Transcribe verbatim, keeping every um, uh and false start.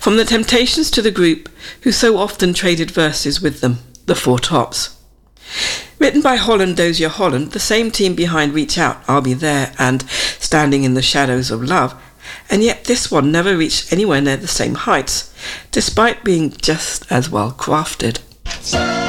From the Temptations to the group who so often traded verses with them, the Four Tops. Written by Holland Dozier Holland, the same team behind Reach Out, I'll Be There and Standing in the Shadows of Love, and yet this one never reached anywhere near the same heights, despite being just as well crafted.